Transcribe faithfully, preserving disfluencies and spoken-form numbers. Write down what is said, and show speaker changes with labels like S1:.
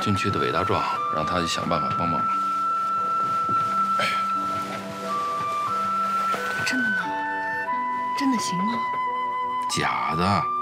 S1: 军区的韦大壮，让他想办法帮帮忙。
S2: 真的吗？真的行吗？
S1: 假的。